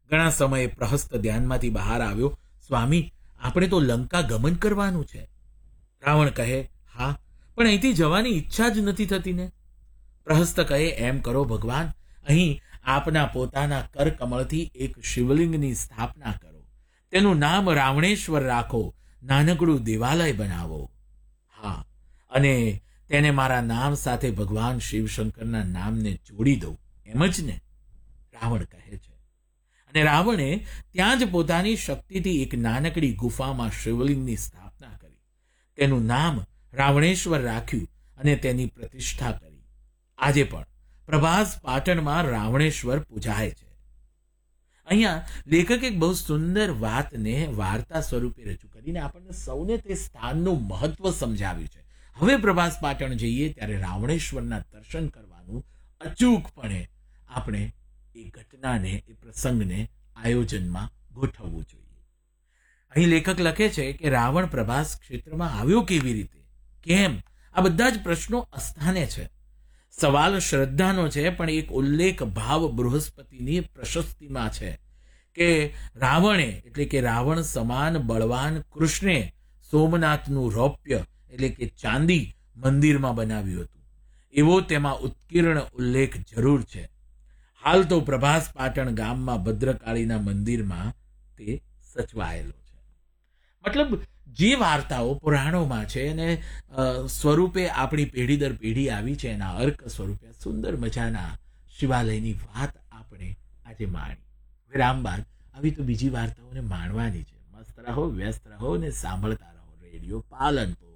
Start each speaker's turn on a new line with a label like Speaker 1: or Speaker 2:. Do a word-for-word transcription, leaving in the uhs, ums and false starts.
Speaker 1: ઘણા સમયે પ્રહસ્ત ધ્યાનમાંથી બહાર આવ્યો, સ્વામી, આપણે તો લંકા ગમન કરવાનું છે. રાવણ કહે, હા, પણ અહીંથી જવાની ઈચ્છા જ નથી થતી ને. પ્રહસ્ત કહે, એમ કરો ભગવાન, અહીં આપના પોતાના કર કમળથી એક શિવલિંગની સ્થાપના કરો, તેનું નામ રાવણેશ્વર રાખો, નાનકડું દેવાલય બનાવો. હા, અને તેને મારા નામ સાથે ભગવાન શિવશંકરના નામને જોડી દો, એમ જ ને? રાવણ કહે છે. અને રાવણે ત્યાં જ પોતાની શક્તિથી એક નાનકડી ગુફામાં શિવલિંગની સ્થાપના કરી, તેનું નામ રાવણેશ્વર રાખ્યું અને તેની પ્રતિષ્ઠા કરી. આજે પણ પ્રભાસ પાટણમાં રાવણેશ્વર પૂજાય છે. અહીંયા લેખક એક બહુ સુંદર વાતને વાર્તા સ્વરૂપે રજૂ કરીને આપણને સૌને તે સ્થાનનું મહત્વ સમજાવ્યું છે. હવે પ્રભાસ પાટણ જઈએ ત્યારે રાવણેશ્વરના દર્શન કરવાનું અચૂકપણે આપણે એ ઘટનાને, એ પ્રસંગને આયોજનમાં ગોઠવવું જોઈએ. અહીં લેખક લખે છે કે રાવણ પ્રભાસ ક્ષેત્રમાં આવ્યો કેવી રીતે, કેમ, આ બધા જ પ્રશ્નો અસ્થાને છે. સવાલ શ્રદ્ધાનો છે, પણ એક ઉલ્લેખ ભાવ બૃહસ્પતિની પ્રશસ્તિમાં છે કે રાવણે એટલે કે રાવણ સમાન બળવાન કૃષ્ણે સોમનાથનું રૌપ્ય એટલે કે ચાંદી મંદિરમાં બનાવ્યું હતું, એવો તેમાં ઉત્કીર્ણ ઉલ્લેખ જરૂર છે. હાલ તો પ્રભાસ પાટણ ગામમાં ભદ્રકાળીના મંદિરમાં તે સચવાયેલો છે. મતલબ જે વાર્તાઓ પુરાણોમાં છે અને સ્વરૂપે આપણી પેઢી દર પેઢી આવી છે, એના અર્ક સ્વરૂપે સુંદર મજાના શિવાલયની વાત આપણે આજે માણી. વિરામ બાદ આવી તો બીજી વાર્તાઓને માણવાની છે. મસ્ત રહો, વ્યસ્ત રહો અને સાંભળતા રહો રેડિયો પાલનપુર.